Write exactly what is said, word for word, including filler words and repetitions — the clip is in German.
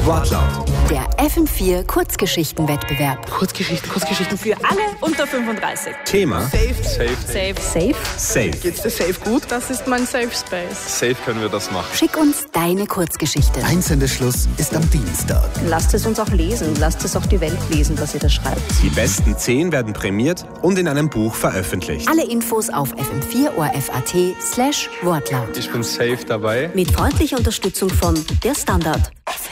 Wortlaut. Der F M vier Kurzgeschichtenwettbewerb. Kurzgeschichten, Kurzgeschichten. Für alle unter fünfunddreißig. Thema Safe. Safe. Safe. Safe? Safe. Geht's dir safe gut? Das ist mein Safe Space. Safe können wir das machen. Schick uns deine Kurzgeschichte. Einsendeschluss ist am Dienstag. Lasst es uns auch lesen. Lasst es auch die Welt lesen, was ihr da schreibt. Die besten zehn werden prämiert und in einem Buch veröffentlicht. Alle Infos auf f m vier o r f punkt a t slash Wortlaut. Ich bin safe dabei. Mit freundlicher Unterstützung von Der Standard.